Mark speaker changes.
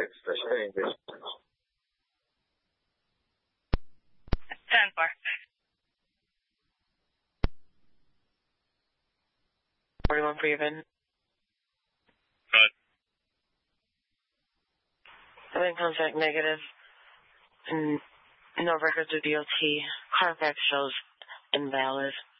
Speaker 1: especially English.
Speaker 2: 10-4.
Speaker 3: 41 for even.
Speaker 4: Good.
Speaker 3: I'm in contact negative. And no records of DOT. Carfax shows invalid.